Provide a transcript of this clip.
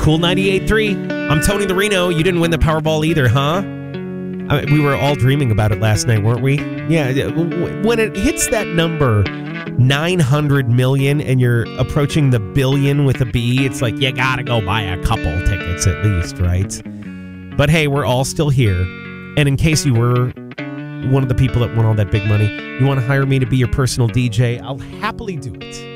Cool 98.3. I'm Tony the Reno. You didn't win the Powerball either, huh? We were all dreaming about it last night, weren't we? Yeah. When it hits that number, 900 million, and you're approaching the billion with a B, it's like you gotta go buy a couple tickets at least, right? But hey, we're all still here. And in case you were one of the people that won all that big money, you want to hire me to be your personal DJ, I'll happily do it.